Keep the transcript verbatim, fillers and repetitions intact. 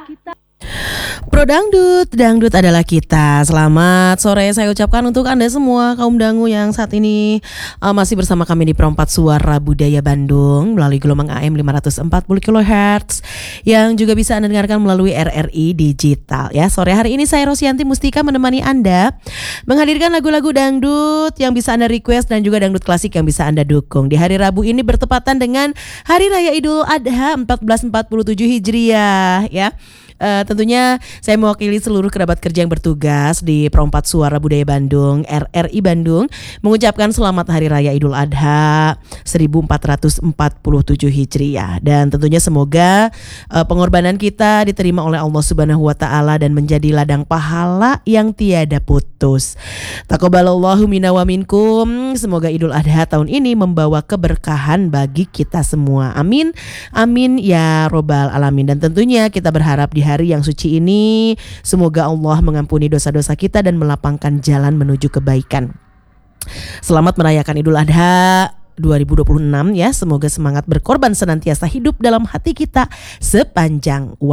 Pro Dangdut, Dangdut adalah kita. Selamat sore saya ucapkan untuk Anda semua kaum dangu yang saat ini uh, masih bersama kami di Perempat Suara Budaya Bandung melalui gelombang A M lima ratus empat puluh kilohertz yang juga bisa Anda dengarkan melalui R R I Digital ya. Sore hari ini saya Rosyanti Mustika menemani Anda menghadirkan lagu-lagu dangdut yang bisa Anda request dan juga dangdut klasik yang bisa Anda dukung. Di hari Rabu ini bertepatan dengan Hari Raya Idul Adha seribu empat ratus empat puluh tujuh Hijriah ya. Uh, tentunya saya mewakili seluruh kerabat kerja yang bertugas di Perempat Suara Budaya Bandung, R R I Bandung, mengucapkan selamat Hari Raya Idul Adha seribu empat ratus empat puluh tujuh Hijriah. Dan tentunya semoga uh, pengorbanan kita diterima oleh Allah Subhanahu wa taala dan menjadi ladang pahala yang tiada putus. Taqabbalallahu minna wa minkum. Semoga Idul Adha tahun ini membawa keberkahan bagi kita semua. Amin. Amin ya robbal alamin. Dan tentunya kita berharap di hari yang suci ini semoga Allah mengampuni dosa-dosa kita dan melapangkan jalan menuju kebaikan. Selamat merayakan Idul Adha dua ribu dua puluh enam ya. Semoga semangat berkorban senantiasa hidup dalam hati kita sepanjang waktu.